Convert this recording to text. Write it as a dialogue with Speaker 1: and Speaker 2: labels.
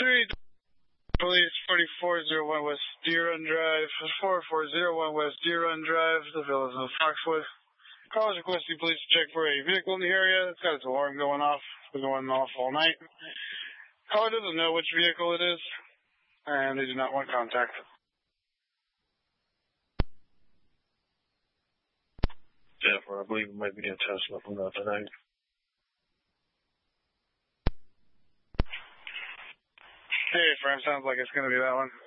Speaker 1: 3, Police 4401 West Deer Run Drive, 4401 West Deer Run Drive, the Villas of Foxwood. Call is requesting police to check for a vehicle in the area. It's got its alarm going off. It's been going off all night. Caller doesn't know which vehicle it is, and they do not want contact.
Speaker 2: Jennifer, I believe it might be a Tesla from that tonight.
Speaker 1: Hey, friend, sounds like it's going to be that one.